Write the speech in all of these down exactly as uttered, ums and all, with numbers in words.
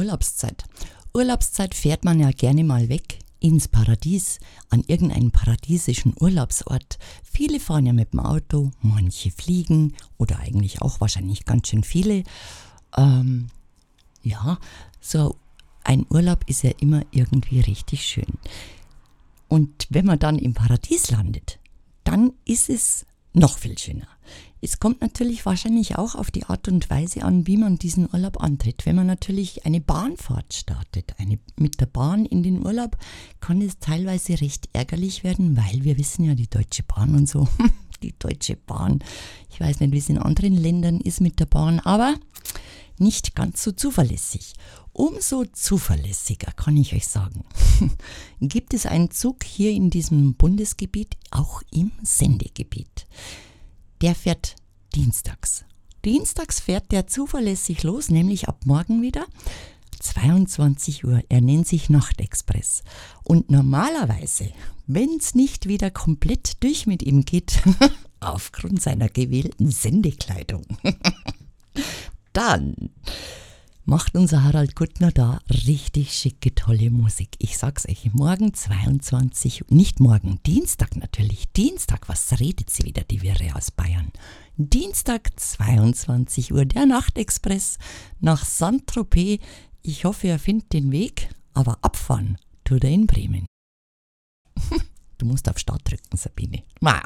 Urlaubszeit. Urlaubszeit fährt man ja gerne mal weg ins Paradies, an irgendeinen paradiesischen Urlaubsort. Viele fahren ja mit dem Auto, manche fliegen oder eigentlich auch wahrscheinlich ganz schön viele. Ähm, ja, so ein Urlaub ist ja immer irgendwie richtig schön. Und wenn man dann im Paradies landet, dann ist es noch viel schöner. Es kommt natürlich wahrscheinlich auch auf die Art und Weise an, wie man diesen Urlaub antritt. Wenn man natürlich eine Bahnfahrt startet, eine, mit der Bahn in den Urlaub, kann es teilweise recht ärgerlich werden, weil wir wissen ja, die Deutsche Bahn und so, die Deutsche Bahn, ich weiß nicht, wie es in anderen Ländern ist mit der Bahn, aber nicht ganz so zuverlässig. Umso zuverlässiger, kann ich euch sagen, gibt es einen Zug hier in diesem Bundesgebiet, auch im Sendegebiet. Der fährt dienstags. Dienstags fährt der zuverlässig los, nämlich ab morgen wieder, zweiundzwanzig Uhr. Er nennt sich Nachtexpress. Und normalerweise, wenn es nicht wieder komplett durch mit ihm geht, aufgrund seiner gewählten Sendekleidung, dann macht unser Harald Kuttner da richtig schicke, tolle Musik. Ich sag's euch, morgen zweiundzwanzig, nicht morgen, Dienstag natürlich, Dienstag, was redet sie wieder, die Wirre aus Bayern? Dienstag, zweiundzwanzig Uhr, der Nachtexpress nach Saint-Tropez. Ich hoffe, er findet den Weg, aber abfahren tut er in Bremen. Du musst auf Start drücken, Sabine.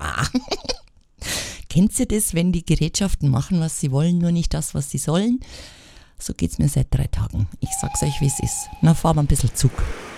Kennt ihr das, wenn die Gerätschaften machen, was sie wollen, nur nicht das, was sie sollen? So geht's mir seit drei Tagen. Ich sag's euch, wie es ist. Na, fahren wir ein bisschen Zug.